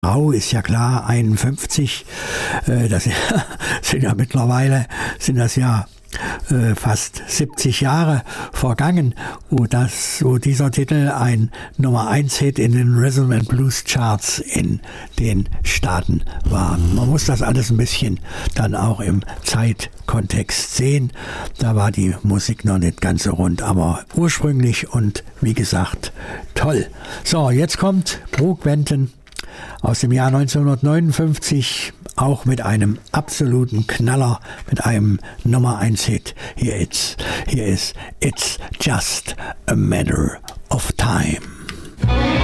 Rau ist ja klar, 51, das sind ja mittlerweile, sind das ja fast 70 Jahre vergangen, wo dieser Titel ein Nummer 1 Hit in den Rhythm and Blues Charts in den Staaten war. Man muss das alles ein bisschen dann auch im Zeitkontext sehen. Da war die Musik noch nicht ganz so rund, aber ursprünglich und wie gesagt, toll. So, jetzt kommt Brook Benton aus dem Jahr 1959, auch mit einem absoluten Knaller, mit einem Nummer 1 Hit. Hier ist It's Just a Matter of Time.